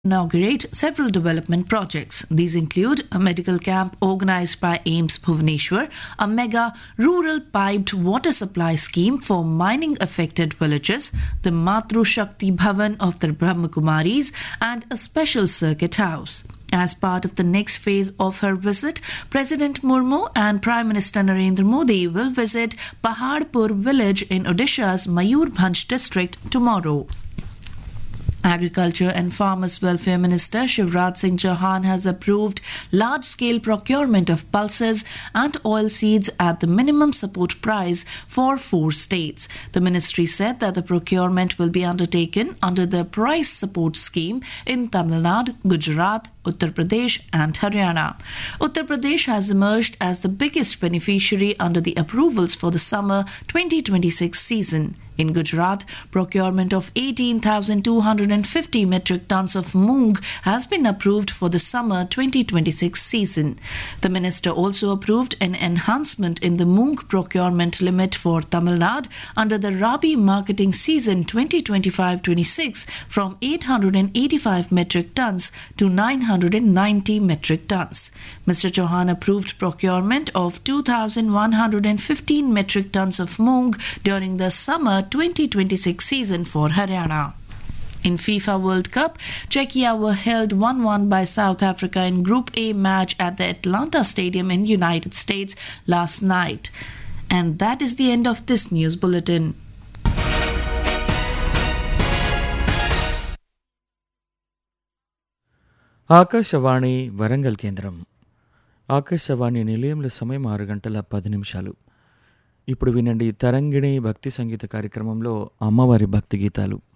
inaugurate several development projects. These include a medical camp organized by AIIMS Bhubaneswar, a mega rural piped water supply scheme for mining affected villages, the Matru Shakti Bhavan of the Brahmakumaris, and a special circuit house. As part of the next phase of her visit, President Murmu and Prime Minister Narendra Modi will visit Paharpur village in Odisha's Mayurbhanj district tomorrow. Agriculture and Farmers Welfare Minister Shivraj Singh Chauhan has approved large-scale procurement of pulses and oilseeds at the minimum support price for 4 states. The ministry said that the procurement will be undertaken under the price support scheme in Tamil Nadu, Gujarat, Uttar Pradesh and Haryana. Uttar Pradesh has emerged as the biggest beneficiary under the approvals for the summer 2026 season. In Gujarat, procurement of 18,250 metric tons of moong has been approved for the summer 2026 season. The minister also approved an enhancement in the moong procurement limit for Tamil Nadu under the Rabi marketing season 2025-26 from 885 metric tons to 990 metric tons. Mr. Chauhan approved procurement of 2,115 metric tons of moong during the summer 2026 season for Haryana. In FIFA World Cup, Czechia were held 1-1 by South Africa in Group A match at the Atlanta Stadium in United States last night. And that is the end of this news bulletin. Akashvani Warangal కేంద్రం. ఆకాశవాణి నిలయంలో సమయం 6:10. ఇప్పుడు వినండి తరంగిణి భక్తి సంగీత కార్యక్రమంలో అమ్మవారి భక్తి గీతాలు.